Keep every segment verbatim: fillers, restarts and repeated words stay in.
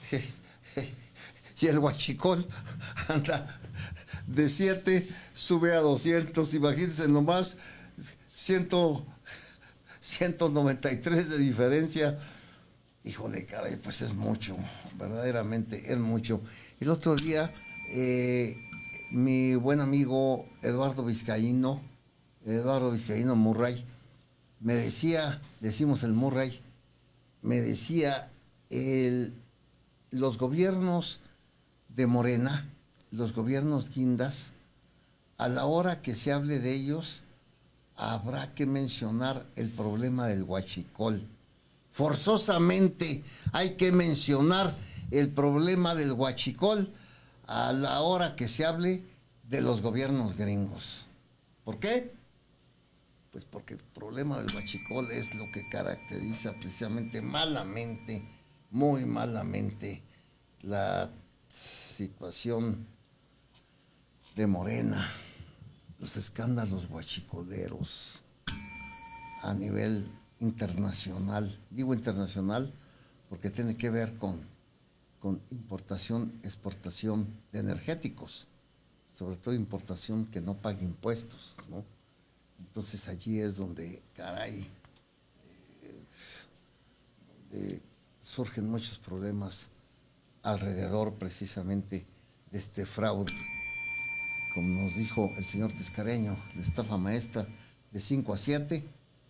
Y el huachicol anda de siete, sube a doscientos, imagínense nomás, cien, ciento noventa y tres de diferencia. Híjole, caray, pues es mucho, verdaderamente es mucho. El otro día, eh, mi buen amigo Eduardo Vizcaíno, Eduardo Vizcaíno Murray, me decía, decimos el Murray, me decía, el, los gobiernos de Morena, los gobiernos guindas, a la hora que se hable de ellos, habrá que mencionar el problema del huachicol. Forzosamente hay que mencionar el problema del huachicol a la hora que se hable de los gobiernos gringos. ¿Por qué? Pues porque el problema del huachicol es lo que caracteriza precisamente malamente, muy malamente, la situación de Morena, los escándalos huachicoleros a nivel internacional. Digo internacional porque tiene que ver con, con importación, exportación de energéticos, sobre todo importación que no pague impuestos, ¿no? Entonces allí es donde, caray, eh, donde surgen muchos problemas alrededor precisamente de este fraude. Como nos dijo el señor Tiscareño, la estafa maestra de cinco a siete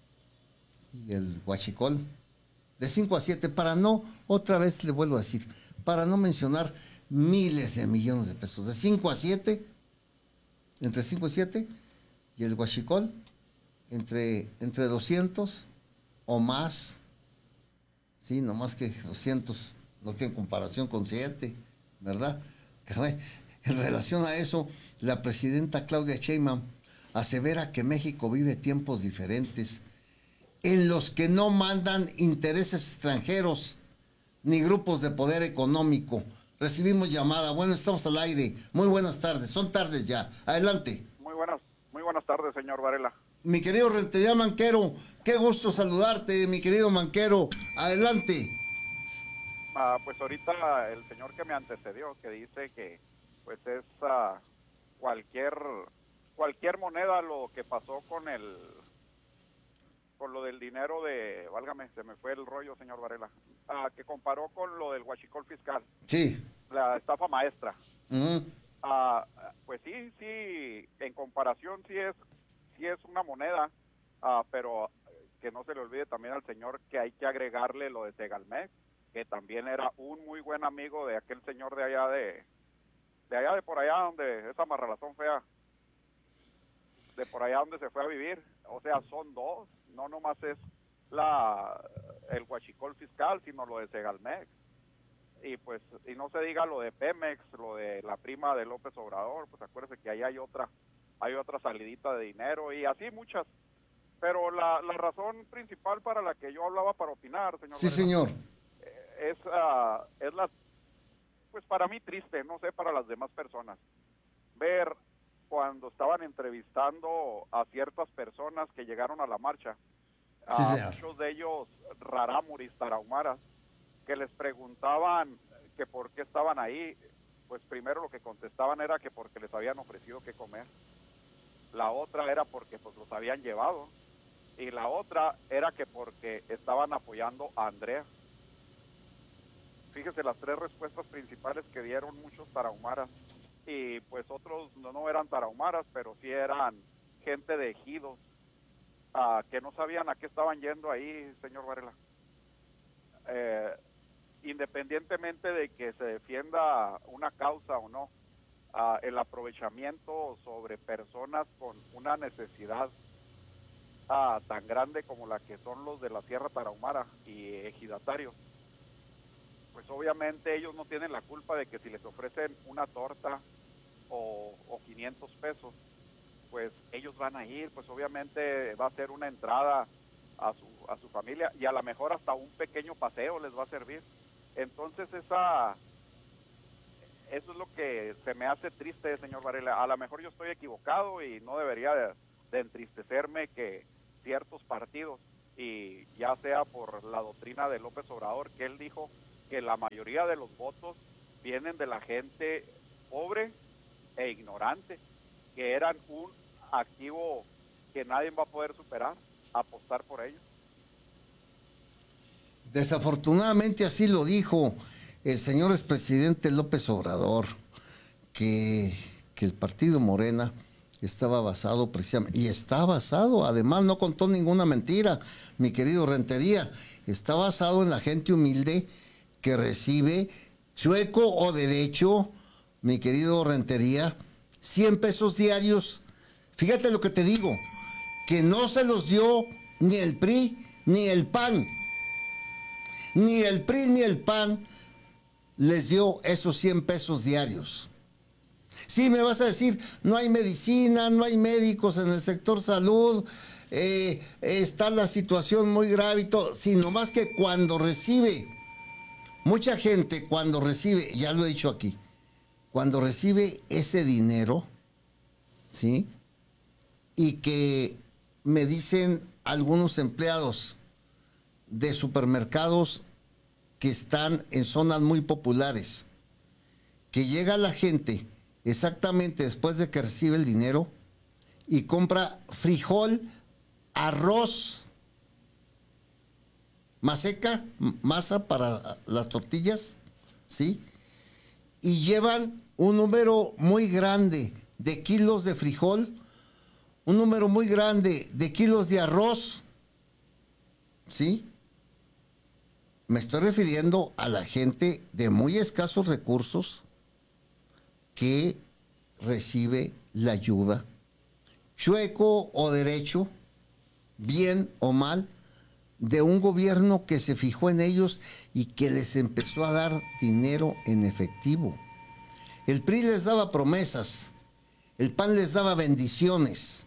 y el huachicol de cinco a siete, para no, otra vez le vuelvo a decir, para no mencionar miles de millones de pesos, de cinco a siete, entre cinco y siete, y el huachicol entre, entre doscientos o más, sí, no más que doscientos, no tiene comparación con siete, ¿verdad? En relación a eso, la presidenta Claudia Sheinbaum asevera que México vive tiempos diferentes en los que no mandan intereses extranjeros ni grupos de poder económico. Recibimos llamada. Bueno, estamos al aire. Muy buenas tardes. Son tardes ya. Adelante. Muy buenas, muy buenas tardes, señor Varela. Mi querido Rentería Manquero, qué gusto saludarte, mi querido Manquero. Adelante. Ah, pues ahorita el señor que me antecedió, que dice que pues es uh, cualquier cualquier moneda lo que pasó con el con lo del dinero de, válgame, se me fue el rollo, señor Varela, uh, que comparó con lo del huachicol fiscal. Sí. La estafa maestra. Uh-huh. Uh, pues sí, sí, en comparación sí es sí es una moneda, uh, pero que no se le olvide también al señor que hay que agregarle lo de Segalmex, que también era un muy buen amigo de aquel señor de allá de de allá de por allá donde esa marralazón fea, de por allá donde se fue a vivir. O sea, son dos, no nomás es la el huachicol fiscal, sino lo de Segalmex. Y pues, y no se diga lo de Pemex, lo de la prima de López Obrador, pues acuérdese que ahí hay otra, hay otra salidita de dinero y así muchas. Pero la, la razón principal para la que yo hablaba para opinar, señor Sí, Varela, señor. eh, es, uh, es la, pues para mí triste, no sé, para las demás personas, ver cuando estaban entrevistando a ciertas personas que llegaron a la marcha, Sí, a señor. muchos de ellos rarámuris, tarahumaras, que les preguntaban que por qué estaban ahí. Pues primero lo que contestaban era que porque les habían ofrecido qué comer, la otra era porque pues los habían llevado, y la otra era que porque estaban apoyando a Andrea. Fíjese las tres respuestas principales que dieron muchos tarahumaras, y pues otros no, no eran tarahumaras, pero sí eran gente de ejidos, uh, que no sabían a qué estaban yendo ahí, señor Varela. Eh, independientemente de que se defienda una causa o no, uh, el aprovechamiento sobre personas con una necesidad uh, tan grande como la que son los de la Sierra Tarahumara y ejidatarios, pues obviamente ellos no tienen la culpa de que si les ofrecen una torta o, o quinientos pesos, pues ellos van a ir, pues obviamente va a ser una entrada a su, a su familia, y a lo mejor hasta un pequeño paseo les va a servir. Entonces esa eso es lo que se me hace triste, señor Varela. A lo mejor yo estoy equivocado y no debería de, de entristecerme que ciertos partidos, y ya sea por la doctrina de López Obrador, que él dijo que la mayoría de los votos vienen de la gente pobre e ignorante, que eran un activo que nadie va a poder superar, apostar por ellos. Desafortunadamente así lo dijo el señor expresidente López Obrador, que, que el partido Morena estaba basado precisamente, y está basado, además no contó ninguna mentira, mi querido Rentería, está basado en la gente humilde que recibe, chueco o derecho, mi querido Rentería, cien pesos diarios. Fíjate lo que te digo, que no se los dio ni el P R I ni el P A N. Ni el P R I ni el P A N les dio esos cien pesos diarios. Sí, me vas a decir, no hay medicina, no hay médicos en el sector salud, eh, está la situación muy grave y todo, sino más que cuando recibe, mucha gente cuando recibe, ya lo he dicho aquí, cuando recibe ese dinero, ¿sí? Y que me dicen algunos empleados de supermercados que están en zonas muy populares, que llega la gente exactamente después de que recibe el dinero y compra frijol, arroz, maseca, masa para las tortillas, ¿sí? Y llevan un número muy grande de kilos de frijol, un número muy grande de kilos de arroz, ¿sí? Me estoy refiriendo a la gente de muy escasos recursos que recibe la ayuda, chueco o derecho, bien o mal, de un gobierno que se fijó en ellos y que les empezó a dar dinero en efectivo. El P R I les daba promesas, el P A N les daba bendiciones,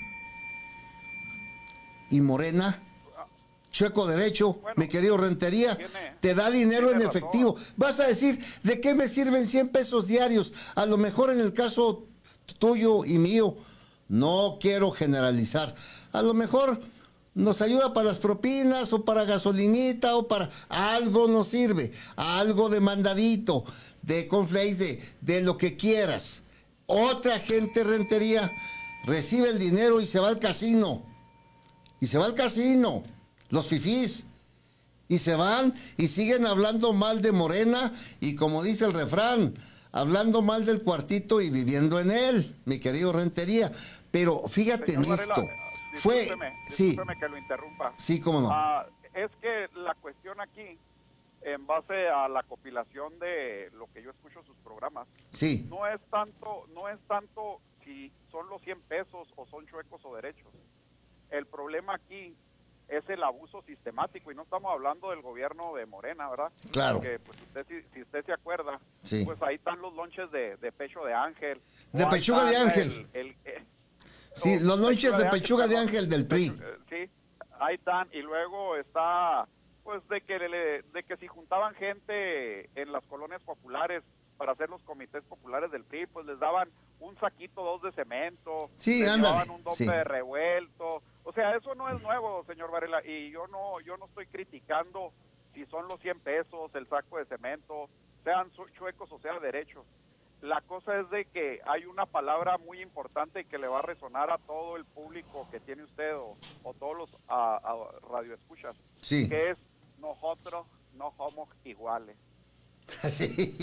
y Morena, chueco derecho, bueno, mi querido Rentería, tiene, te da dinero en efectivo. Razón. Vas a decir, ¿de qué me sirven cien pesos diarios? A lo mejor en el caso tuyo y mío, no quiero generalizar, a lo mejor nos ayuda para las propinas o para gasolinita o para algo nos sirve, algo de mandadito, de cornflakes, de, de lo que quieras. Otra gente, Rentería, recibe el dinero y se va al casino, y se va al casino. Los fifís, y se van y siguen hablando mal de Morena y como dice el refrán, hablando mal del cuartito y viviendo en él, mi querido Rentería. Pero fíjate Señor en Varela, esto, fue... Discúlpeme, discúlpeme sí, que lo interrumpa. Sí, cómo no. Uh, es que la cuestión aquí, en base a la compilación de lo que yo escucho en sus programas, sí, no es tanto, no es tanto si son los cien pesos o son chuecos o derechos. El problema aquí es el abuso sistemático, y no estamos hablando del gobierno de Morena, ¿verdad? Claro. Porque pues, usted, si, si usted se acuerda, sí, pues ahí están los lonches de, de pecho de ángel. De pechuga de ángel. El, el, eh, sí, los lonches de, de pechuga de ángel, de ángel del P R I. Pechuga, sí, ahí están. Y luego está, pues, de que, le, de que si juntaban gente en las colonias populares para hacer los comités populares del P R I, pues les daban un saquito, dos de cemento, sí, les ándale, daban un doble sí, de revuelto. O sea, eso no es nuevo, señor Varela, y yo no yo no estoy criticando si son los cien pesos, el saco de cemento, sean chuecos o sean derechos. La cosa es de que hay una palabra muy importante y que le va a resonar a todo el público que tiene usted o, o todos los a, a radioescuchas, sí, que es nosotros no somos iguales. Sí,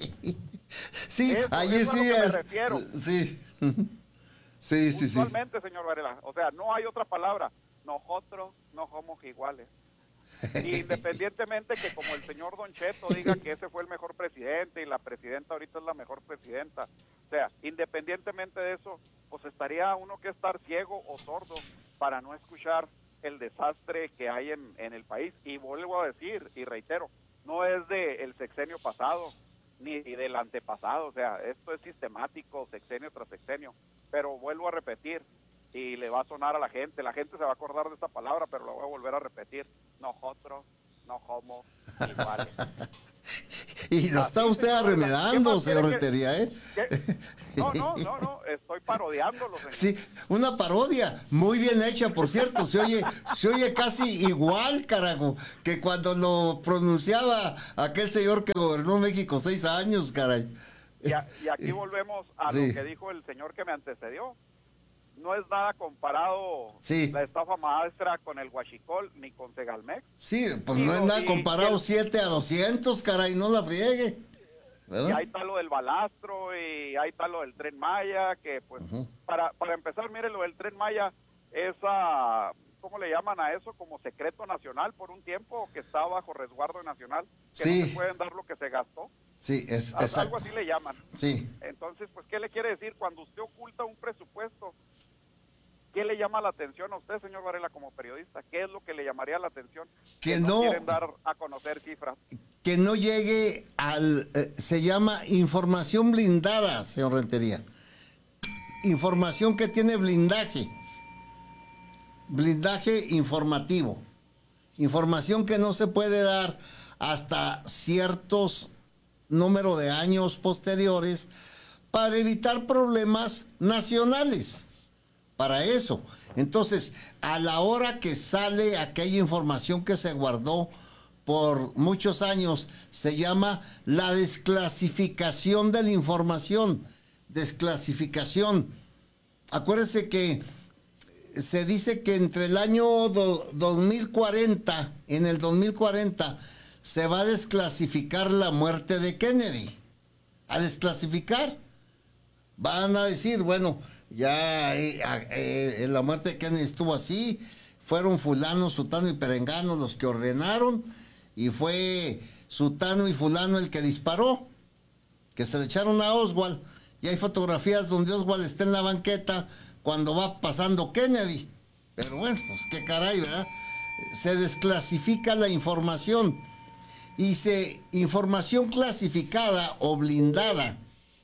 sí, eso, allí eso sí es a lo que es, me refiero. sí, sí, sí, sí. Usualmente, señor Varela, o sea, no hay otra palabra. Nosotros no somos iguales. Y independientemente que como el señor Don Cheto diga que ese fue el mejor presidente y la presidenta ahorita es la mejor presidenta, o sea, independientemente de eso, pues estaría uno que estar ciego o sordo para no escuchar el desastre que hay en, en el país. Y vuelvo a decir y reitero, no es del sexenio pasado ni del antepasado, o sea, esto es sistemático, sexenio tras sexenio, pero vuelvo a repetir, y le va a sonar a la gente, la gente se va a acordar de esta palabra, pero la voy a volver a repetir, nosotros no somos iguales. Y lo está usted arremedando, señor Rentería, ¿eh? ¿Qué? No, no, no, no, estoy parodiándolo, señor. Sí, una parodia, muy bien hecha, por cierto, se oye, se oye casi igual, carajo, que cuando lo pronunciaba aquel señor que gobernó México seis años, caray. Y, a, y aquí volvemos a sí. lo que dijo el señor que me antecedió. No es nada comparado sí. la estafa maestra con el huachicol ni con Segalmex. Sí, pues y no es nada comparado el, siete a doscientos, caray, no la friegue. ¿Verdad? Y ahí está lo del balastro y ahí está lo del Tren Maya, que pues, uh-huh. para, para empezar, mire, lo del Tren Maya es, a, ¿cómo le llaman a eso? Como secreto nacional por un tiempo, que está bajo resguardo nacional, que sí. no se pueden dar lo que se gastó. Sí, es Algo exacto. así le llaman. Sí. Entonces, pues, ¿qué le quiere decir? Cuando usted oculta un presupuesto, ¿qué le llama la atención a usted, señor Varela, como periodista? ¿Qué es lo que le llamaría la atención? Que, que no, no quieren dar a conocer cifras. Que no llegue al... Eh, se llama información blindada, señor Rentería. Información que tiene blindaje. Blindaje informativo. Información que no se puede dar hasta ciertos número de años posteriores para evitar problemas nacionales. Para eso. Entonces, a la hora que sale aquella información que se guardó por muchos años, se llama la desclasificación de la información. Desclasificación. Acuérdese que se dice que entre el año do, dos mil cuarenta, en el dos mil cuarenta, se va a desclasificar la muerte de Kennedy. A desclasificar. Van a decir, bueno, ya eh, eh, la muerte de Kennedy estuvo así, fueron fulano, sutano y perengano los que ordenaron, y fue sutano y fulano el que disparó, que se le echaron a Oswald, y hay fotografías donde Oswald está en la banqueta cuando va pasando Kennedy, pero bueno, pues qué caray, ¿verdad? Se desclasifica la información, y se, información clasificada o blindada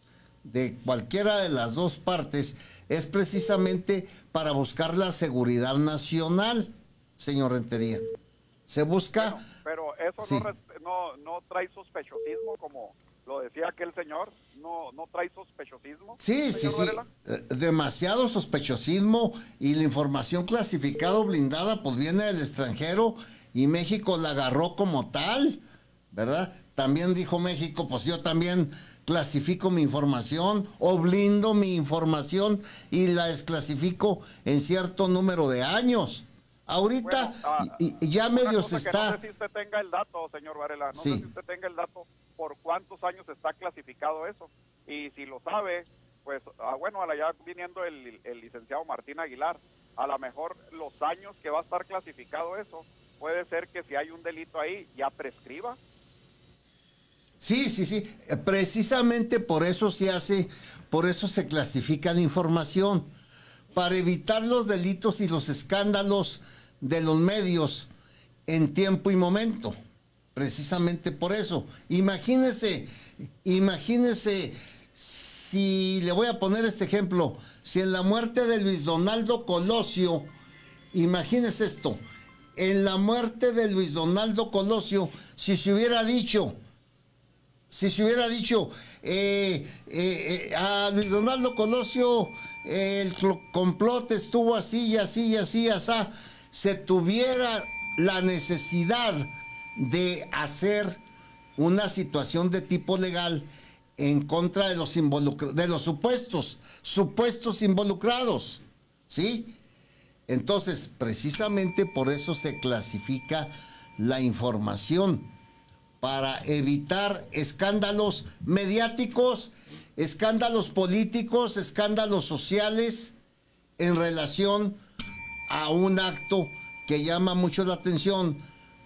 de cualquiera de las dos partes, es precisamente para buscar la seguridad nacional, señor Rentería. Se busca... Pero, pero eso sí. no, no, no trae sospechosismo, como lo decía aquel señor, no, no trae sospechosismo. Sí, sí, sí, eh, demasiado sospechosismo, y la información clasificada o blindada pues viene del extranjero y México la agarró como tal, ¿verdad? También dijo México, pues yo también clasifico mi información o blindo mi información y la desclasifico en cierto número de años. Ahorita bueno, ah, y, y ya medio se está... No sé si usted tenga el dato, señor Varela, no sí. sé si usted tenga el dato por cuántos años está clasificado eso. Y si lo sabe, pues ah, bueno, allá viniendo el, el licenciado Martín Aguilar, a lo mejor los años que va a estar clasificado eso, puede ser que si hay un delito ahí, ya prescriba. Sí, sí, sí, precisamente por eso se hace, por eso se clasifica la información, para evitar los delitos y los escándalos de los medios en tiempo y momento, precisamente por eso. Imagínese, imagínese, si le voy a poner este ejemplo, si en la muerte de Luis Donaldo Colosio, imagínese esto, en la muerte de Luis Donaldo Colosio, si se hubiera dicho... Si se hubiera dicho eh, eh, eh, a Luis Donaldo Colosio eh, el complot estuvo así y así y así y así, se tuviera la necesidad de hacer una situación de tipo legal en contra de los involucrados, de los supuestos, supuestos involucrados, ¿sí? Entonces, precisamente por eso se clasifica la información, para evitar escándalos mediáticos, escándalos políticos, escándalos sociales en relación a un acto que llama mucho la atención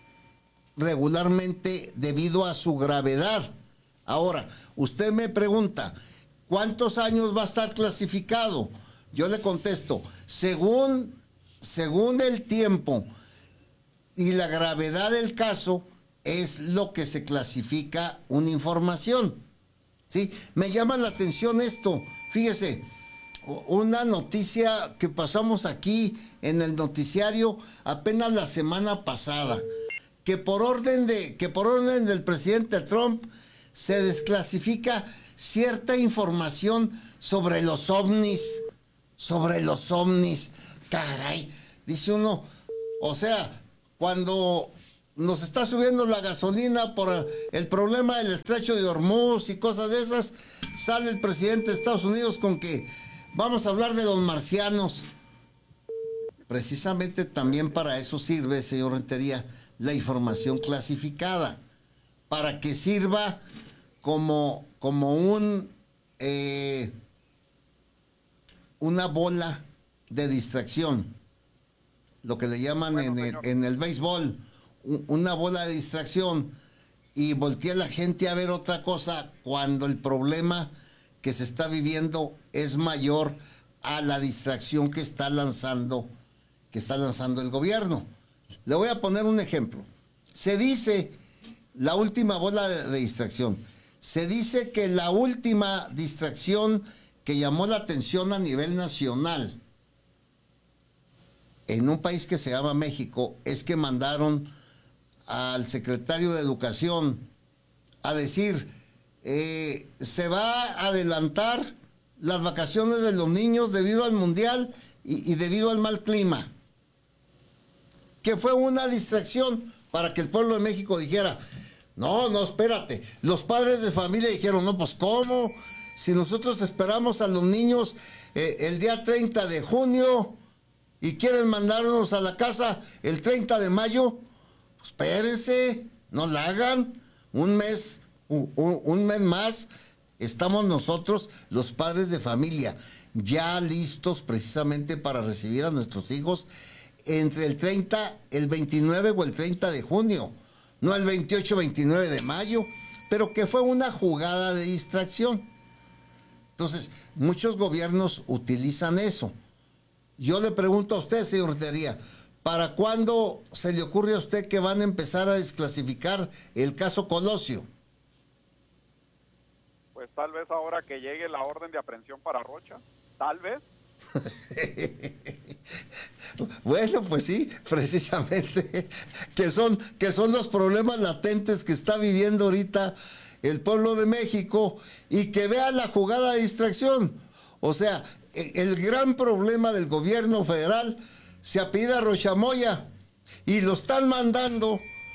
regularmente debido a su gravedad. Ahora, usted me pregunta, ¿cuántos años va a estar clasificado? Yo le contesto, según, según el tiempo y la gravedad del caso, es lo que se clasifica una información, ¿sí? Me llama la atención esto, fíjese, una noticia que pasamos aquí en el noticiario apenas la semana pasada, que por orden de, que por orden del presidente Trump se desclasifica cierta información sobre los ovnis, sobre los ovnis, caray, dice uno, o sea, cuando nos está subiendo la gasolina por el problema del estrecho de Hormuz y cosas de esas, sale el presidente de Estados Unidos con que vamos a hablar de los marcianos. Precisamente también para eso sirve, señor Rentería, la información clasificada, para que sirva como, como un eh, una bola de distracción, lo que le llaman bueno, en, el, en el béisbol, una bola de distracción, y voltea la gente a ver otra cosa cuando el problema que se está viviendo es mayor a la distracción que está lanzando, que está lanzando el gobierno. Le voy a poner un ejemplo. Se dice, la última bola de, de distracción, se dice que la última distracción que llamó la atención a nivel nacional en un país que se llama México es que mandaron al secretario de Educación a decir, eh, se va a adelantar las vacaciones de los niños debido al mundial y, y debido al mal clima, que fue una distracción para que el pueblo de México dijera, no, no, espérate, los padres de familia dijeron, no, pues ¿cómo? Si nosotros esperamos a los niños eh, el día treinta de junio y quieren mandarnos a la casa el treinta de mayo, pues espérense, no la hagan, un mes, un, un mes más, estamos nosotros, los padres de familia, ya listos precisamente para recibir a nuestros hijos entre el treinta, el veintinueve o el treinta de junio, no el veintiocho, veintinueve de mayo, pero que fue una jugada de distracción. Entonces, muchos gobiernos utilizan eso. Yo le pregunto a usted, señor Rentería, ¿para cuándo se le ocurre a usted que van a empezar a desclasificar el caso Colosio? Pues tal vez ahora que llegue la orden de aprehensión para Rocha, tal vez. Bueno, pues sí, precisamente, que son, que son los problemas latentes que está viviendo ahorita el pueblo de México, y que vea la jugada de distracción. O sea, el gran problema del gobierno federal se apellida Rochamoya y lo están mandando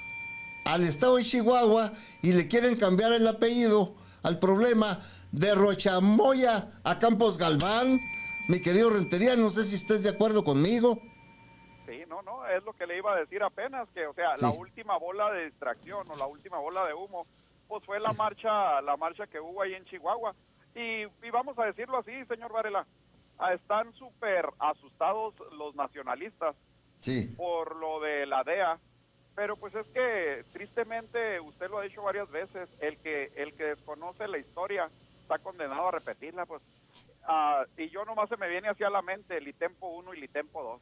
al estado de Chihuahua y le quieren cambiar el apellido al problema de Rochamoya a Campos Galván. Mi querido Rentería, no sé si estés de acuerdo conmigo. Sí, no, no, es lo que le iba a decir apenas, que, o sea, sí, la última bola de distracción o la última bola de humo, pues fue la sí. marcha, la marcha que hubo ahí en Chihuahua. Y, y vamos a decirlo así, señor Varela, están súper asustados los nacionalistas sí. por lo de la D E A, pero pues es que tristemente, usted lo ha dicho varias veces, el que, el que desconoce la historia está condenado a repetirla, pues. Uh, y yo nomás se me viene hacia la mente el Litempo uno y Litempo dos.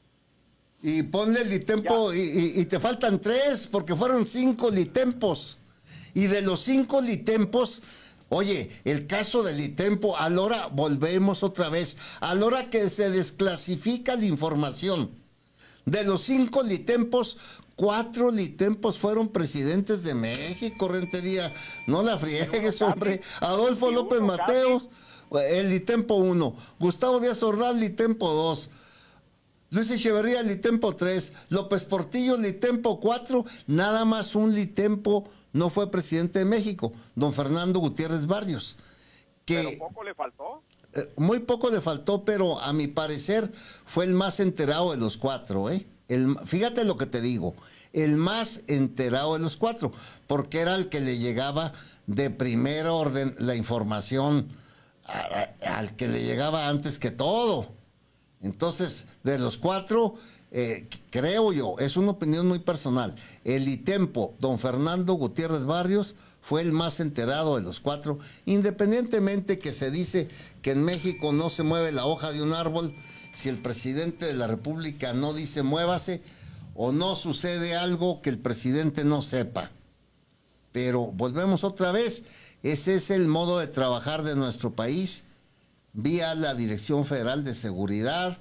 Y ponle el Litempo y, y, y te faltan tres, porque fueron cinco Litempos. Y de los cinco Litempos, oye, el caso del Litempo, a la hora, volvemos otra vez, a la hora que se desclasifica la información, de los cinco Litempos, cuatro Litempos fueron presidentes de México, Rentería. No la friegues, hombre. Adolfo López Mateos, el Litempo uno, Gustavo Díaz Ordaz, Litempo dos, Luis Echeverría, Litempo tres, López Portillo, Litempo cuatro, nada más un Litempo no fue presidente de México, don Fernando Gutiérrez Barrios. Que, ¿Pero poco le faltó? Eh, muy poco le faltó, pero a mi parecer fue el más enterado de los cuatro, ¿eh? El, fíjate lo que te digo, el más enterado de los cuatro, porque era el que le llegaba de primer orden la información, a, a, al que le llegaba antes que todo. Entonces, de los cuatro, eh, creo yo, es una opinión muy personal, el Litempo, don Fernando Gutiérrez Barrios, fue el más enterado de los cuatro, independientemente que se dice que en México no se mueve la hoja de un árbol si el presidente de la República no dice muévase, o no sucede algo que el presidente no sepa. Pero volvemos otra vez, ese es el modo de trabajar de nuestro país, vía la Dirección Federal de Seguridad.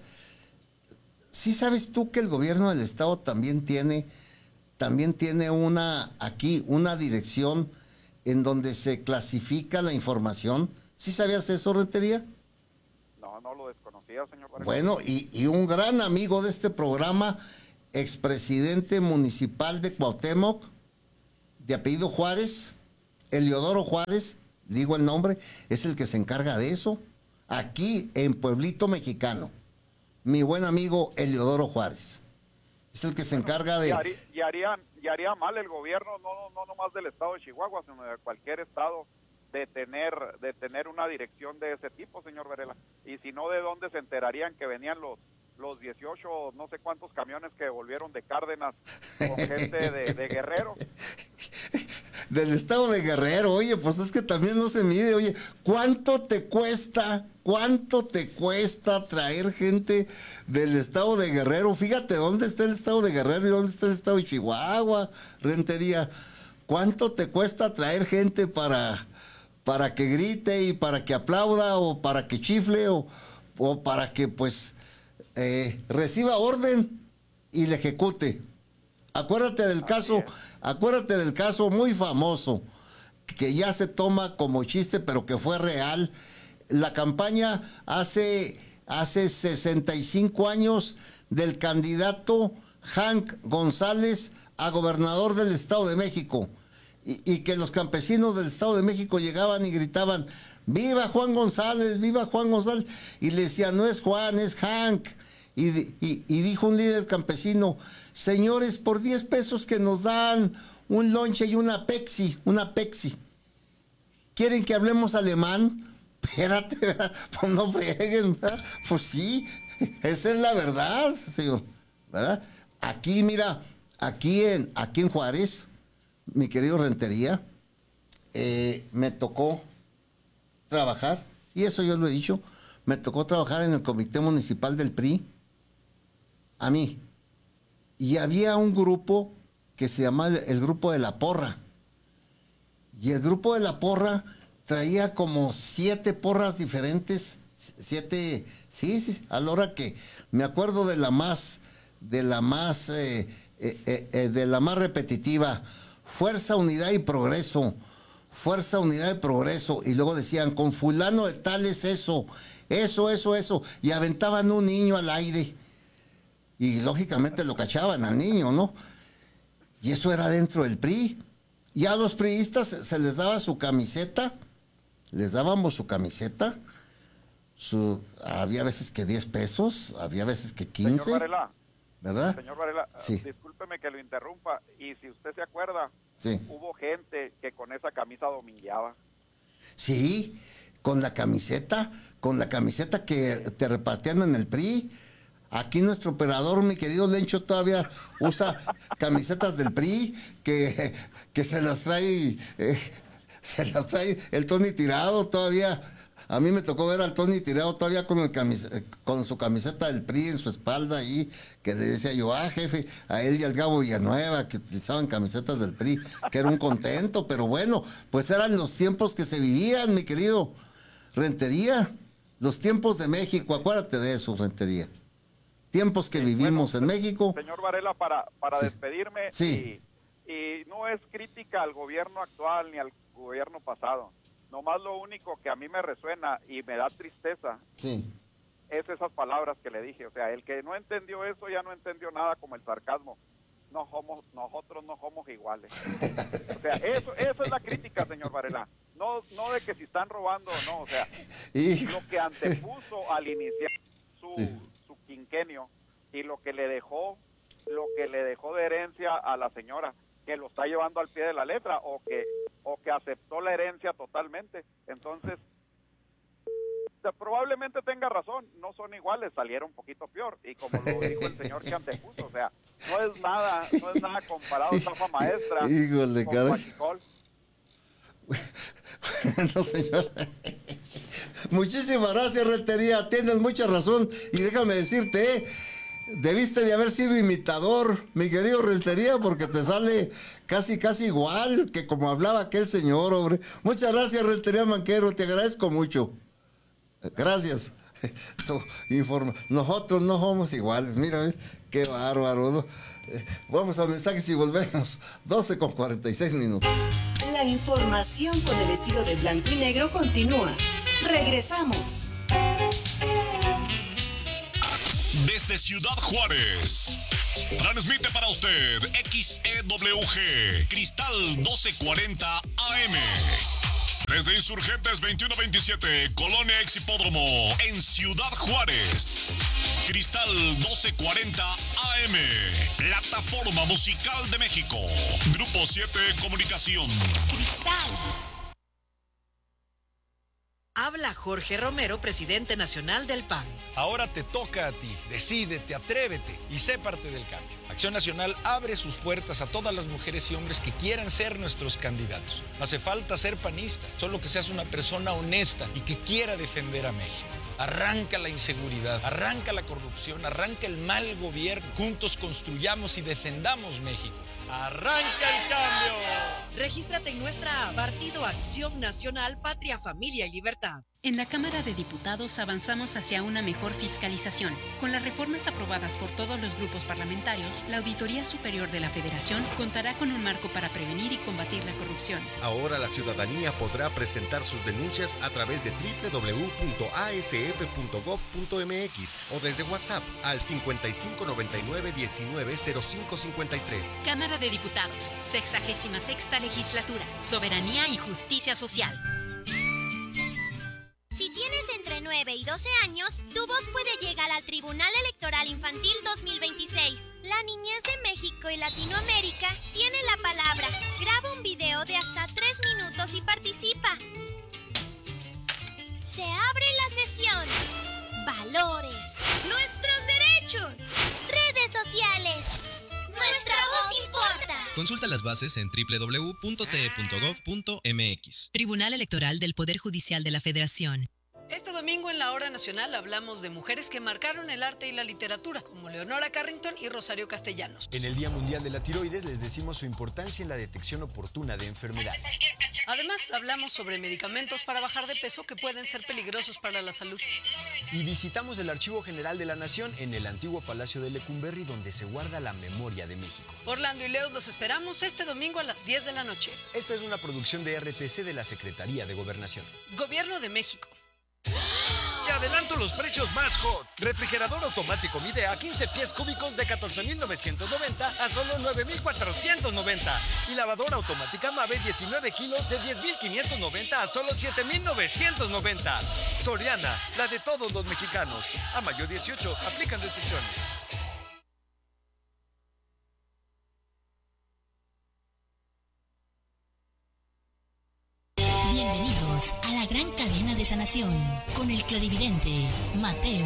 ¿Sí sabes tú que el gobierno del estado también tiene, también tiene una, aquí, una dirección en donde se clasifica la información? ¿Sí sabías eso, Rentería? No, no lo desconocía, señor Varela. Bueno, y, y un gran amigo de este programa, expresidente municipal de Cuauhtémoc, de apellido Juárez, Eliodoro Juárez, digo el nombre, es el que se encarga de eso, aquí en Pueblito Mexicano. Mi buen amigo Eliodoro Juárez. Es el que se encarga de... Y haría, y haría, y haría mal el gobierno, no, no nomás del estado de Chihuahua, sino de cualquier estado, de tener, de tener una dirección de ese tipo, señor Varela. Y si no, ¿de dónde se enterarían que venían los los dieciocho, no sé cuántos camiones que volvieron de Cárdenas con gente de, de Guerrero? Del estado de Guerrero, oye, pues es que también no se mide, oye, ¿cuánto te cuesta, cuánto te cuesta traer gente del estado de Guerrero? Fíjate dónde está el estado de Guerrero y dónde está el estado de Chihuahua, Rentería. ¿Cuánto te cuesta traer gente para, para que grite y para que aplauda o para que chifle o, o para que pues eh, reciba orden y le ejecute? Acuérdate del caso, acuérdate del caso muy famoso, que ya se toma como chiste, pero que fue real. La campaña hace, hace sesenta y cinco años del candidato Hank González a gobernador del Estado de México. Y, y que los campesinos del Estado de México llegaban y gritaban, ¡viva Juan González, viva Juan González! Y le decían, no es Juan, es Hank. Y, y, y dijo un líder campesino, señores, por diez pesos que nos dan un lonche y una Pepsi, una Pepsi, ¿quieren que hablemos alemán? Espérate, ¿verdad? Pues no freguen, ¿verdad? Pues sí, esa es la verdad, señor, ¿verdad? Aquí, mira, aquí en, aquí en Juárez, mi querido Rentería, eh, me tocó trabajar, y eso yo lo he dicho, me tocó trabajar en el comité municipal del P R I, a mí, y había un grupo que se llamaba el grupo de la porra, y el grupo de la porra traía como siete porras diferentes, siete, sí, sí, a la hora que me acuerdo de la más, de la más, eh, eh, eh, de la más repetitiva, Fuerza, Unidad y Progreso, Fuerza, Unidad y Progreso, y luego decían, con fulano de tal es eso, eso, eso, eso, y aventaban un niño al aire, y lógicamente lo cachaban al niño, ¿no? Y eso era dentro del P R I, y a los priistas se les daba su camiseta, les dábamos su camiseta, su, había veces que diez pesos, había veces que quince. Señor Varela, ¿verdad? Señor Varela, Sí. discúlpeme que lo interrumpa, y si usted se acuerda, Sí. hubo gente que con esa camisa domingueaba. Sí, con la camiseta, con la camiseta que te repartían en el P R I. Aquí nuestro operador, mi querido Lencho, todavía usa camisetas del P R I que, que se las trae, eh, se las trae el Tony Tirado todavía. A mí me tocó ver al Tony Tirado todavía con, el camis, con su camiseta del P R I en su espalda ahí, que le decía yo, ah, jefe, a él y al Gabo Villanueva, que utilizaban camisetas del P R I, que era un contento, pero bueno, pues eran los tiempos que se vivían, mi querido Rentería, los tiempos de México, acuérdate de eso, Rentería. Tiempos que Sí, vivimos bueno, en México. Señor Varela, para, para Sí. despedirme, Sí. y, y no es crítica al gobierno actual ni al gobierno pasado, nomás lo único que a mí me resuena y me da tristeza Sí. es esas palabras que le dije. O sea, el que no entendió eso ya no entendió nada, como el sarcasmo. No somos, nosotros no somos iguales. O sea, eso, eso es la crítica, señor Varela. No, no de que si están robando o no. O sea, Y, lo que antepuso al iniciar su, Sí. su quinquenio y lo que le dejó, lo que le dejó de herencia a la señora, que lo está llevando al pie de la letra, o que, o que aceptó la herencia totalmente. Entonces, probablemente tenga razón, no son iguales, salieron un poquito peor, y como lo dijo el señor que antepuso, o sea, no es nada, no es nada comparado a estafa maestra. Híjole, con cara. Huachicol. No, señor. Muchísimas gracias, Rentería. Tienes mucha razón. Y déjame decirte, eh, debiste de haber sido imitador, mi querido Rentería, porque te sale casi, casi igual que como hablaba aquel señor, hombre. Muchas gracias, Rentería Manquero. Te agradezco mucho. Gracias. Tu informa. Nosotros no somos iguales. Mira, eh, qué bárbaro, ¿no? Eh, vamos a mensajes y volvemos. doce con cuarenta y seis minutos. La información con el estilo de blanco y negro continúa. Regresamos. Desde Ciudad Juárez, transmite para usted X E W G, Cristal doce cuarenta A M. Desde Insurgentes veintiuno veintisiete, Colonia Ex Hipódromo, en Ciudad Juárez. Cristal doce cuarenta A M, Plataforma Musical de México. Grupo siete Comunicación. Cristal. Habla Jorge Romero, presidente nacional del P A N. Ahora te toca a ti. Decídete, atrévete y sé parte del cambio. Acción Nacional abre sus puertas a todas las mujeres y hombres que quieran ser nuestros candidatos. No hace falta ser panista, solo que seas una persona honesta y que quiera defender a México. Arranca la inseguridad, arranca la corrupción, arranca el mal gobierno. Juntos construyamos y defendamos México. ¡Arranca el cambio! Regístrate en nuestra app Partido Acción Nacional, Patria, Familia y Libertad. En la Cámara de Diputados avanzamos hacia una mejor fiscalización. Con las reformas aprobadas por todos los grupos parlamentarios, la Auditoría Superior de la Federación contará con un marco para prevenir y combatir la corrupción. Ahora la ciudadanía podrá presentar sus denuncias a través de doble u doble u doble u punto a s f punto gob punto m x o desde WhatsApp al cincuenta y cinco noventa y nueve diecinueve cero cinco cincuenta y tres. Cámara de Diputados, sexagésima sexta Legislatura, Soberanía y Justicia Social. Si tienes entre nueve y doce años, tu voz puede llegar al Tribunal Electoral Infantil dos mil veintiséis. La niñez de México y Latinoamérica tiene la palabra. Graba un video de hasta tres minutos y participa. Se abre la sesión. Valores. Nuestros derechos. Redes sociales. Nuestra voz importa. Consulta las bases en doble u doble u doble u punto t e punto gob punto m x. Tribunal Electoral del Poder Judicial de la Federación. Este domingo en la Hora Nacional hablamos de mujeres que marcaron el arte y la literatura, como Leonora Carrington y Rosario Castellanos. En el Día Mundial de la Tiroides les decimos su importancia en la detección oportuna de enfermedades. Además, hablamos sobre medicamentos para bajar de peso que pueden ser peligrosos para la salud. Y visitamos el Archivo General de la Nación en el antiguo Palacio de Lecumberri, donde se guarda la memoria de México. Orlando y Leo los esperamos este domingo a las diez de la noche. Esta es una producción de R T C de la Secretaría de Gobernación. Gobierno de México. Te adelanto los precios más hot. Refrigerador automático Midea quince pies cúbicos de catorce mil novecientos noventa a solo nueve mil cuatrocientos noventa. Y lavadora automática Mave diecinueve kilos de diez mil quinientos noventa a solo siete mil novecientos noventa. Soriana, la de todos los mexicanos. A mayo dieciocho, aplican restricciones. Bienvenidos a la gran cadena de sanación con el clarividente Mateo.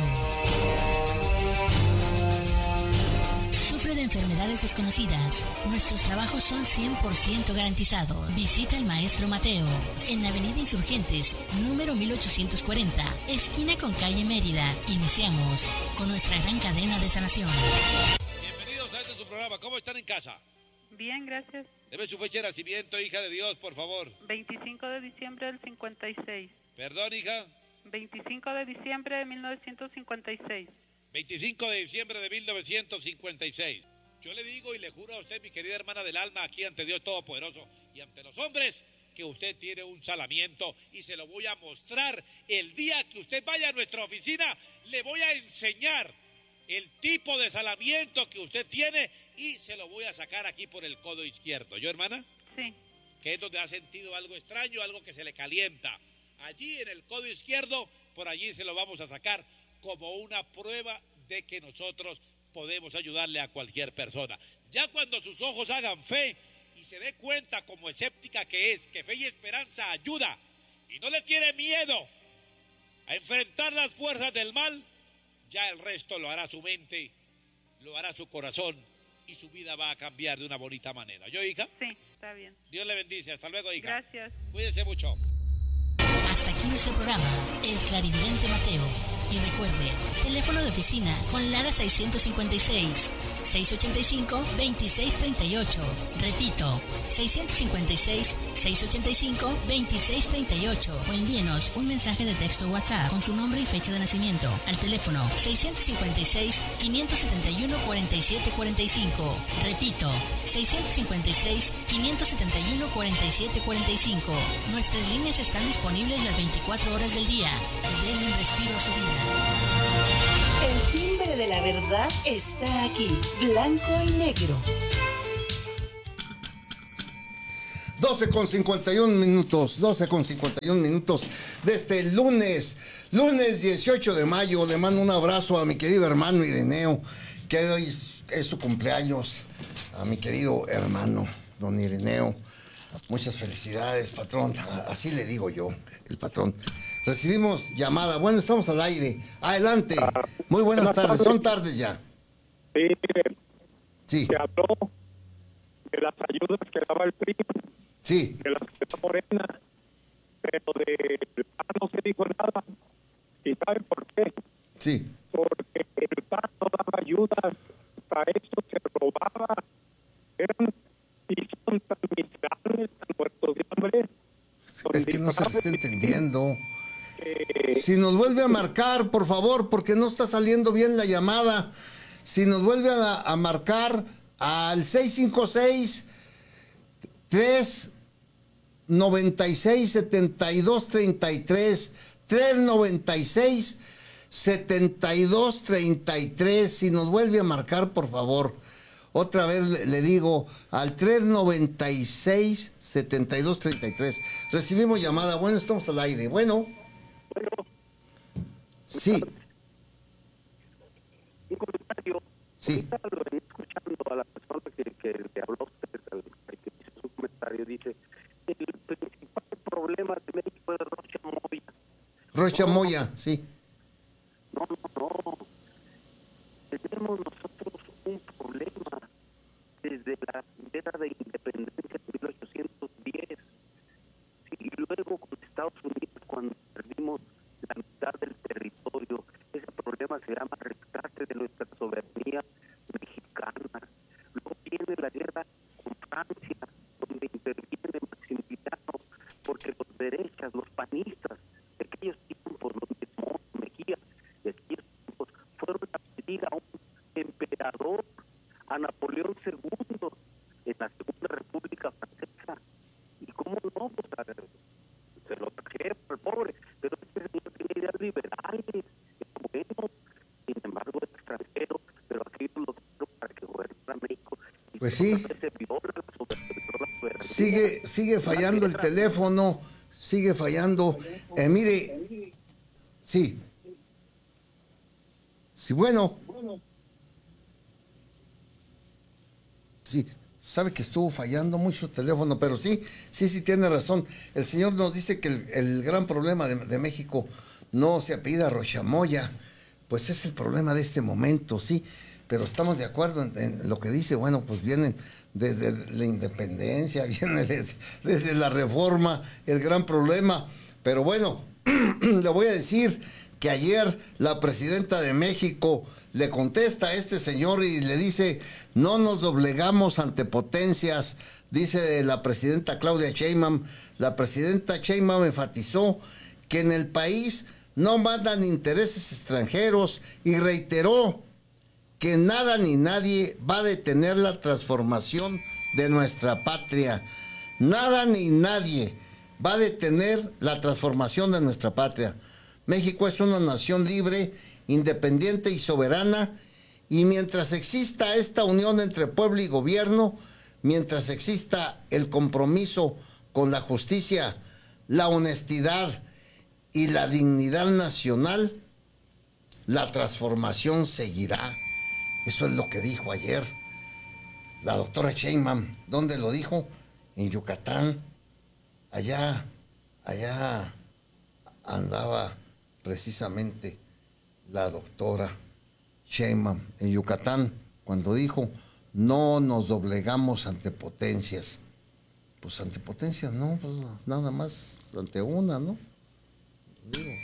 Sufre de enfermedades desconocidas. Nuestros trabajos son cien por ciento garantizados. Visita al maestro Mateo en Avenida Insurgentes, número mil ochocientos cuarenta, esquina con calle Mérida. Iniciamos con nuestra gran cadena de sanación. Bienvenidos a este su programa. ¿Cómo están en casa? Bien, gracias. Deme su fecha de nacimiento, hija de Dios, por favor. veinticinco de diciembre del cincuenta y seis. Perdón, hija. veinticinco de diciembre de mil novecientos cincuenta y seis. veinticinco de diciembre de mil novecientos cincuenta y seis. Yo le digo y le juro a usted, mi querida hermana del alma, aquí ante Dios Todopoderoso y ante los hombres, que usted tiene un salamiento y se lo voy a mostrar el día que usted vaya a nuestra oficina. Le voy a enseñar el tipo de salamiento que usted tiene y se lo voy a sacar aquí por el codo izquierdo. ¿Yo, hermana? Sí. Que es donde ha sentido algo extraño, algo que se le calienta. Allí en el codo izquierdo, por allí se lo vamos a sacar como una prueba de que nosotros podemos ayudarle a cualquier persona. Ya cuando sus ojos hagan fe y se dé cuenta como escéptica que es, que fe y esperanza ayuda y no le tiene miedo a enfrentar las fuerzas del mal, ya el resto lo hará su mente, lo hará su corazón y su vida va a cambiar de una bonita manera. ¿Yo, hija? Sí, está bien. Dios le bendice. Hasta luego, hija. Gracias. Cuídese mucho. Hasta aquí nuestro programa, El Clarividente Mateo. Y recuerde, teléfono de oficina con Lara seiscientos cincuenta y seis, seiscientos ochenta y cinco, veintiséis treinta y ocho. Repito, seiscientos cincuenta y seis, seiscientos ochenta y cinco, veintiséis treinta y ocho. O envíenos un mensaje de texto WhatsApp con su nombre y fecha de nacimiento al teléfono seiscientos cincuenta y seis, quinientos setenta y uno, cuarenta y siete cuarenta y cinco. Repito, seiscientos cincuenta y seis, quinientos setenta y uno, cuarenta y siete cuarenta y cinco. Nuestras líneas están disponibles las veinticuatro horas del día. Denle un respiro a su vida. El timbre de la verdad está aquí, blanco y negro. doce con cincuenta y un minutos, doce con cincuenta y un minutos de este lunes, lunes dieciocho de mayo. Le mando un abrazo a mi querido hermano Ireneo, que hoy es su cumpleaños. A mi querido hermano, don Ireneo, muchas felicidades, patrón. Así le digo yo, el patrón. Recibimos llamada. Bueno, estamos al aire. Adelante. Muy buenas tardes. Son tardes ya. Sí, sí. Se habló de las ayudas que daba el P R I. Sí. De las que da Morena. Pero de el P A N no se dijo nada. ¿Y saben por qué? Sí. Porque el P A N no daba ayudas. Para eso se robaba. Eran y son tan miserables, tan muertos de hambre. Es que no se está entendiendo. Si nos vuelve a marcar, por favor, porque no está saliendo bien la llamada. Si nos vuelve a, a marcar al seis cinco seis, tres noventa y seis, setenta y dos treinta y tres, tres noventa y seis, setenta y dos treinta y tres. Si nos vuelve a marcar, por favor. Otra vez le, le digo, al tres noventa y seis, setenta y dos treinta y tres. Recibimos llamada. Bueno, estamos al aire. Bueno. Bueno. Sí. Un comentario. Sí. Ahorita lo venía escuchando a la persona que, que le habló a usted, al que hizo su comentario. Dice, el principal problema de México es Rocha Moya. Rocha Moya, sí. No, no, no. Tenemos nosotros un problema desde la guerra de independencia de mil ochocientos diez. Sí, y luego con Estados Unidos, cuando perdimos la mitad del territorio, ese problema se llama rescate de nuestra soberanía mexicana. Luego viene la guerra con Francia, donde interviene Maximiliano, porque los derechas, los panistas de aquellos tiempos, los Mejía de aquellos tiempos, fueron a pedir a un emperador, a Napoleón segundo, en la Segunda República Francesa. Y cómo no, pues a ver, se lo trajeron al pobre, pero este señor tiene ideas liberales, es bueno, sin embargo es extranjero, pero aquí lo trajeron para que gobernara México. Y pues sí. Se viola la soberanía. Sigue, sigue fallando el teléfono, sigue fallando. Eh, mire, sí. Sí, bueno. Sí, sabe que estuvo fallando mucho el teléfono, pero sí, sí, sí tiene razón. El señor nos dice que el, el gran problema de, de México no se apellida Rocha Moya, pues es el problema de este momento, sí, pero estamos de acuerdo en, en lo que dice. Bueno, pues vienen desde la independencia, viene desde, desde la reforma, el gran problema, pero bueno, le voy a decir que ayer la presidenta de México le contesta a este señor y le dice, no nos doblegamos ante potencias, dice la presidenta Claudia Sheinbaum. La presidenta Sheinbaum enfatizó que en el país no mandan intereses extranjeros y reiteró que nada ni nadie va a detener la transformación de nuestra patria. Nada ni nadie va a detener la transformación de nuestra patria. México es una nación libre, independiente y soberana, y mientras exista esta unión entre pueblo y gobierno, mientras exista el compromiso con la justicia, la honestidad y la dignidad nacional, la transformación seguirá. Eso es lo que dijo ayer la doctora Sheinbaum. ¿Dónde lo dijo? En Yucatán. Allá, allá andaba precisamente la doctora Sheinbaum en Yucatán cuando dijo, no nos doblegamos ante potencias. Pues ante potencias no, pues nada más ante una, ¿no? Digo,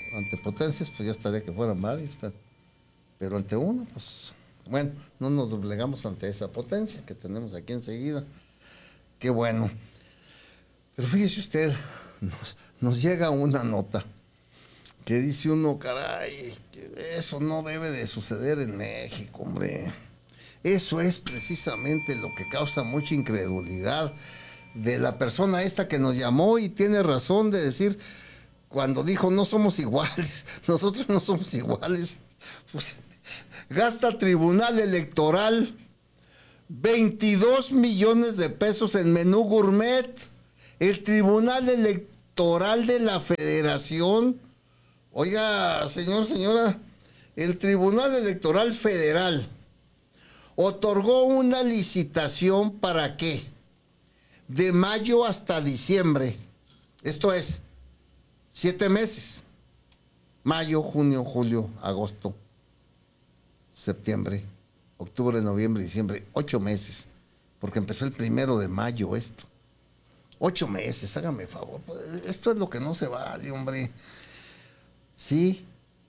ante potencias, pues ya estaría que fueran varias, pero, pero ante uno, pues, bueno, no nos doblegamos ante esa potencia que tenemos aquí enseguida. Qué bueno. Pero fíjese usted, nos, nos llega una nota que dice uno, caray, que eso no debe de suceder en México, hombre. Eso es precisamente lo que causa mucha incredulidad de la persona esta que nos llamó, y tiene razón de decir, cuando dijo no somos iguales, nosotros no somos iguales. Pues, gasta Tribunal Electoral veintidós millones de pesos en menú gourmet. El Tribunal Electoral de la Federación. Oiga, señor, señora, el Tribunal Electoral Federal otorgó una licitación ¿para qué? De mayo hasta diciembre. Esto es, siete meses. Mayo, junio, julio, agosto, septiembre, octubre, noviembre, diciembre. Ocho meses. Porque empezó el primero de mayo esto. Ocho meses, hágame favor. Esto es lo que no se vale, hombre. Sí,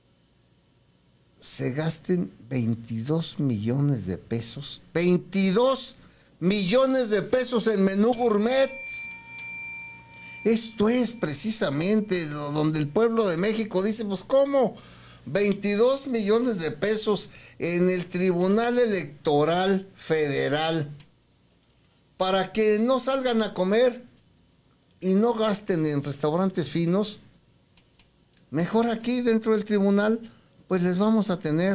se gasten veintidós millones de pesos. veintidós millones de pesos en menú gourmet. Esto es precisamente donde el pueblo de México dice, pues ¿cómo? veintidós millones de pesos en el Tribunal Electoral Federal para que no salgan a comer y no gasten en restaurantes finos. Mejor aquí dentro del tribunal, pues les vamos a tener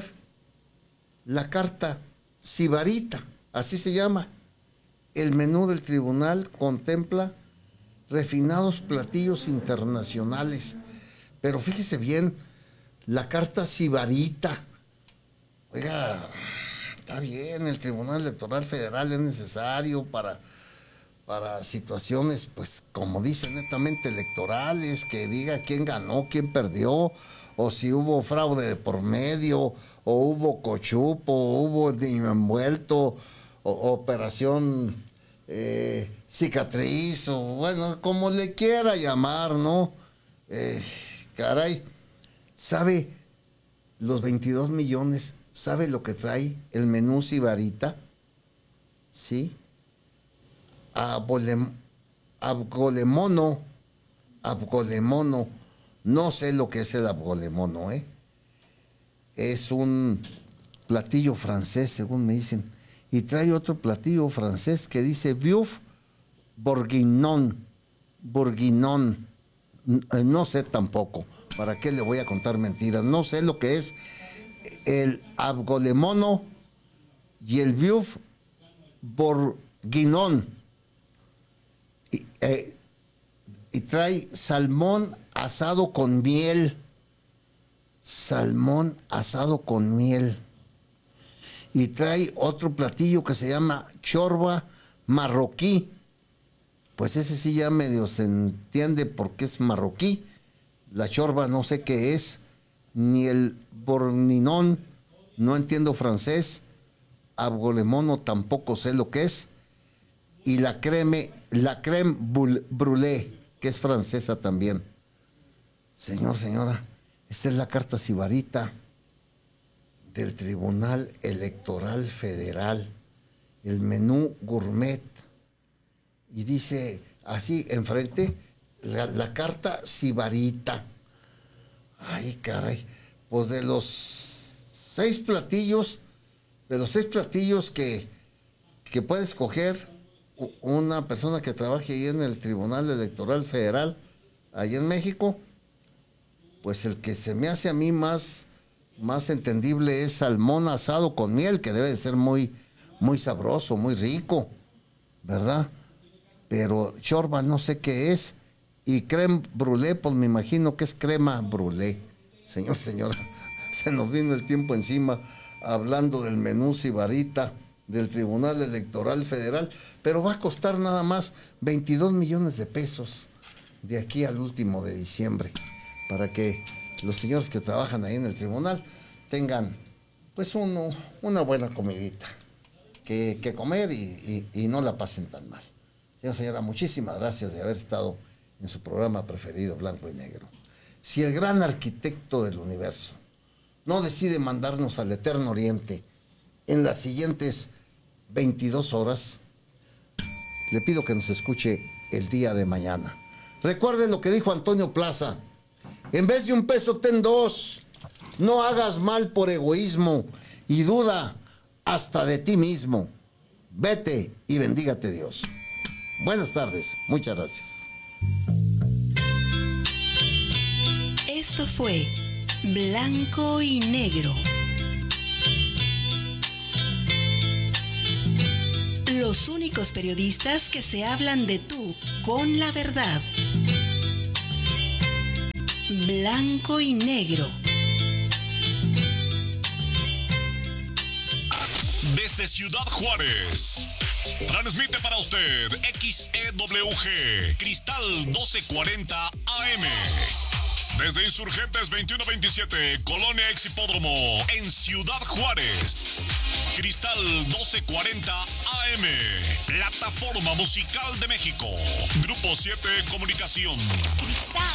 la carta sibarita, así se llama. El menú del tribunal contempla refinados platillos internacionales. Pero fíjese bien, la carta sibarita. Oiga, está bien, el Tribunal Electoral Federal es necesario para, para situaciones, pues, como dicen, netamente electorales, que diga quién ganó, quién perdió, o si hubo fraude de por medio, o hubo cochupo, o hubo niño envuelto, o, operación eh, cicatriz, o bueno, como le quiera llamar, ¿no? Eh, caray, ¿sabe los veintidós millones? ¿Sabe lo que trae el menú sibarita? ¿Sí? Abolem, abgolemono, abgolemono, no sé lo que es el abgolemono, ¿eh? Es un platillo francés, según me dicen, y trae otro platillo francés que dice bœuf bourguignon, bourguignon, no sé tampoco, ¿para qué le voy a contar mentiras? No sé lo que es el abgolemono y el bœuf bourguignon. Y, eh, y trae salmón asado con miel. Salmón asado con miel. Y trae otro platillo que se llama chorba marroquí. Pues ese sí ya medio se entiende por qué es marroquí. La chorba no sé qué es. Ni el bourguignon, no entiendo francés. Abgolemono tampoco sé lo que es. Y la creme, la creme brûlée, que es francesa también. Señor, señora, esta es la carta sibarita del Tribunal Electoral Federal, el menú gourmet. Y dice así, enfrente, la, la carta sibarita. Ay, caray, pues de los seis platillos, de los seis platillos que, que puede escoger una persona que trabaje ahí en el Tribunal Electoral Federal, ahí en México, pues el que se me hace a mí más, más entendible es salmón asado con miel, que debe de ser muy, muy sabroso, muy rico, ¿verdad? Pero chorba no sé qué es, y creme brûlée, pues me imagino que es crema brûlée. Señor, señora, se nos vino el tiempo encima hablando del menú sibarita del Tribunal Electoral Federal, pero va a costar nada más veintidós millones de pesos de aquí al último de diciembre, para que los señores que trabajan ahí en el tribunal tengan pues uno, una buena comidita que, que comer y, y, y no la pasen tan mal. Señor, señora, muchísimas gracias de haber estado en su programa preferido, Blanco y Negro. si el gran arquitecto del universo no decide mandarnos al Eterno Oriente en las siguientes veintidós horas, le pido que nos escuche el día de mañana. Recuerden lo que dijo Antonio Plaza: en vez de un peso, ten dos. No hagas mal por egoísmo y duda hasta de ti mismo. Vete y bendígate Dios. Buenas tardes, muchas gracias. Esto fue Blanco y Negro. Los únicos periodistas que se hablan de tú con la verdad. Blanco y Negro. Desde Ciudad Juárez, transmite para usted X E W G, Cristal doce cuarenta A M. Desde Insurgentes veintiuno veintisiete, Colonia Ex Hipódromo, en Ciudad Juárez. Cristal doce cuarenta A M, Plataforma Musical de México. Grupo siete Comunicación. Cristal